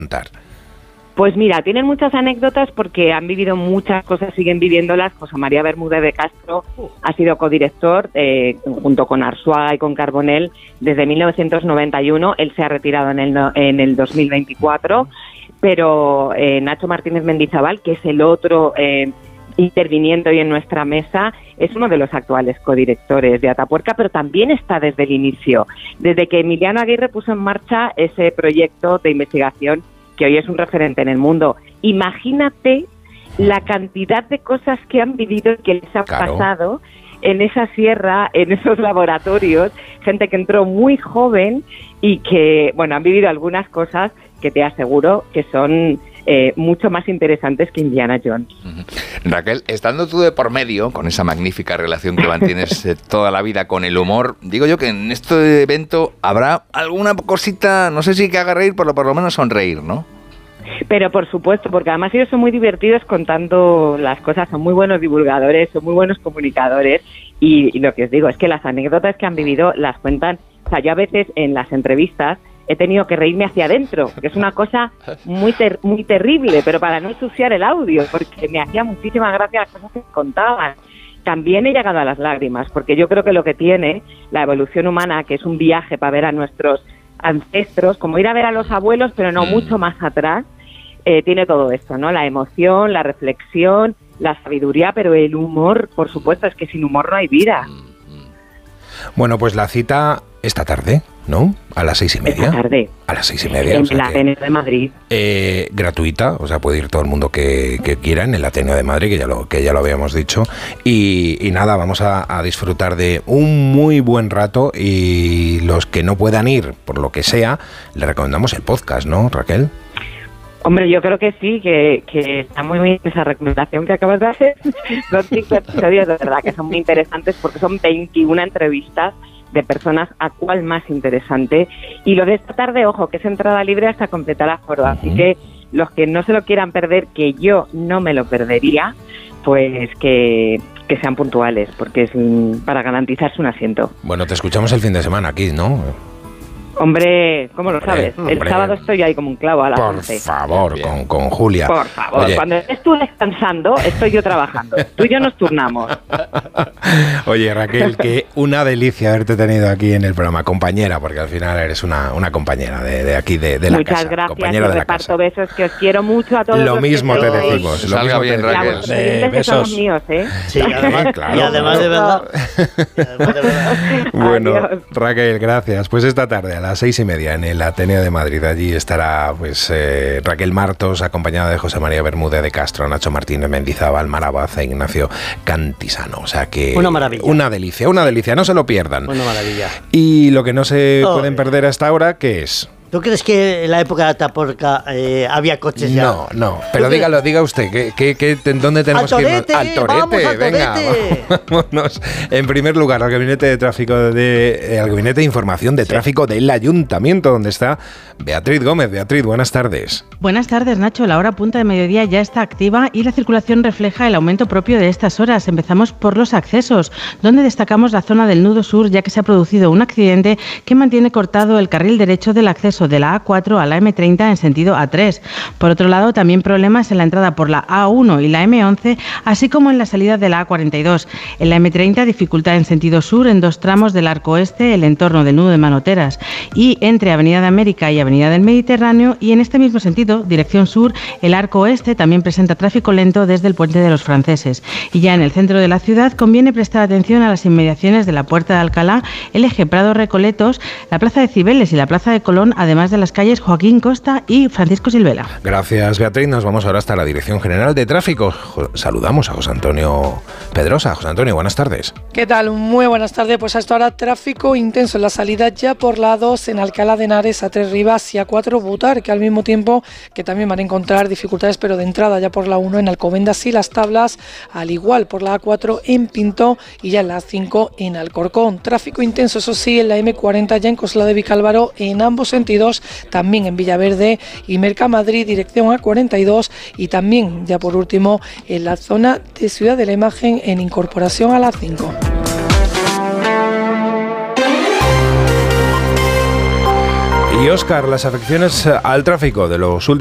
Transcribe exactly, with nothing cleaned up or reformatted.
contar? Pues mira, tienen muchas anécdotas porque han vivido muchas cosas, siguen viviéndolas. José María Bermúdez de Castro ha sido codirector eh, junto con Arzuaga y con Carbonell desde mil novecientos noventa y uno. Él se ha retirado en el, no, en el dos mil veinticuatro, pero eh, Nacho Martínez Mendizábal, que es el otro eh, interviniendo hoy en nuestra mesa, es uno de los actuales codirectores de Atapuerca, pero también está desde el inicio, desde que Emiliano Aguirre puso en marcha ese proyecto de investigación que hoy es un referente en el mundo. Imagínate la cantidad de cosas que han vivido y que les ha claro. pasado en esa sierra, en esos laboratorios, gente que entró muy joven y que, bueno, han vivido algunas cosas que te aseguro que son eh, mucho más interesantes que Indiana Jones. Uh-huh. Raquel, estando tú de por medio, con esa magnífica relación que mantienes eh, toda la vida con el humor, digo yo que en este evento habrá alguna cosita, no sé si que haga reír, pero por lo menos sonreír, ¿no? Pero por supuesto, porque además ellos son muy divertidos contando las cosas, son muy buenos divulgadores, son muy buenos comunicadores y, y lo que os digo es que las anécdotas que han vivido las cuentan. O sea, yo a veces en las entrevistas he tenido que reírme hacia adentro, que es una cosa muy ter- muy terrible, pero para no ensuciar el audio, porque me hacía muchísima gracia las cosas que contaban. También he llegado a las lágrimas, porque yo creo que lo que tiene la evolución humana, que es un viaje para ver a nuestros ancestros, como ir a ver a los abuelos, pero no mucho más atrás, eh, tiene todo esto, ¿no? La emoción, la reflexión, la sabiduría, pero el humor, por supuesto, es que sin humor no hay vida. Bueno, pues la cita esta tarde, ¿no? A las seis y media. Esta tarde. A las seis y media. En o sea el que, Ateneo de Madrid. Eh, gratuita, o sea, puede ir todo el mundo que, que quiera en el Ateneo de Madrid, que ya lo, que ya lo habíamos dicho. Y, y nada, vamos a, a disfrutar de un muy buen rato y los que no puedan ir, por lo que sea, le recomendamos el podcast, ¿no, Raquel? Hombre, yo creo que sí, que, que está muy bien esa recomendación que acabas de hacer. Los cinco episodios de verdad que son muy interesantes porque son veintiuna entrevistas de personas a cual más interesante. Y lo de esta tarde, ojo, que es entrada libre hasta completar aforo. Así uh-huh. que los que no se lo quieran perder, que yo no me lo perdería, pues que, que sean puntuales, porque es para garantizarse un asiento. Bueno, te escuchamos el fin de semana aquí, ¿no? Hombre, ¿cómo lo sabes? Hombre, el sábado estoy ahí como un clavo a las Por once. favor, con, con Julia. Por favor, Oye. Cuando estés tú descansando, estoy yo trabajando. Tú y yo nos turnamos. Oye, Raquel, que una delicia haberte tenido aquí en el programa, compañera, porque al final eres una, una compañera de, de aquí, de, de la Muchas casa. gracias, compañera de la reparto casa. besos, que os quiero mucho a todos. Lo los mismo que te sois. decimos. Lo Salga mismo bien, te Raquel. Los oyentes que somos míos, ¿eh? Sí, además, claro. y además de verdad. Y además de verdad. Bueno, Adiós. Raquel, gracias. Pues esta tarde a las seis y media en el Ateneo de Madrid, allí estará pues eh, Raquel Martos, acompañada de José María Bermúdez de Castro, Nacho Martínez Mendizábal, Mara Baza e Ignacio Cantisano. O sea que una maravilla. Una delicia, una delicia, no se lo pierdan. Una maravilla. Y lo que no se Oh, pueden perder hasta ahora, ¿qué es? ¿Tú crees que en la época de Atapuerca eh, había coches ya? No, no, pero dígalo, diga usted, ¿qué, qué, qué, ¿dónde tenemos ¡Al que irnos? torete! ¡Al torete! ¡Vamos al Venga, torete! vámonos. En primer lugar, al Gabinete de Tráfico de, eh, al Gabinete de Información de Sí. Tráfico del Ayuntamiento, donde está Beatriz Gómez. Beatriz, buenas tardes. Buenas tardes, Nacho. La hora punta de mediodía ya está activa y la circulación refleja el aumento propio de estas horas. Empezamos por los accesos, donde destacamos la zona del nudo sur, ya que se ha producido un accidente que mantiene cortado el carril derecho del acceso de la A cuatro a la eme treinta en sentido A tres. Por otro lado, también problemas en la entrada por la A uno y la eme once, así como en la salida de la A cuarenta y dos. En la eme treinta, dificultad en sentido sur en dos tramos del arco oeste, el entorno del nudo de Manoteras, y entre Avenida de América y Avenida del Mediterráneo, y en este mismo sentido, dirección sur, el arco oeste también presenta tráfico lento desde el Puente de los Franceses. Y ya en el centro de la ciudad conviene prestar atención a las inmediaciones de la Puerta de Alcalá, el eje Prado-Recoletos, la Plaza de Cibeles y la Plaza de Colón, además de las calles Joaquín Costa y Francisco Silvela. Gracias, Beatriz. Nos vamos ahora hasta la Dirección General de Tráfico. Jo- Saludamos a José Antonio Pedrosa. José Antonio, buenas tardes. ¿Qué tal? Muy buenas tardes. Pues hasta ahora tráfico intenso en la salida ya por la dos en Alcalá de Henares, A tres Rivas y A cuatro Butar, que al mismo tiempo que también van a encontrar dificultades, pero de entrada ya por la uno en Alcobendas y Las Tablas, al igual por la A cuatro en Pinto y ya en la A cinco en Alcorcón. Tráfico intenso, eso sí, en la eme cuarenta ya en Coslada de Vicálvaro en ambos sentidos, también en Villaverde y Mercamadrid, dirección A cuarenta y dos, y también ya por último en la zona de Ciudad de la Imagen en incorporación a la cinco. Y Óscar, las afecciones al tráfico de los últimos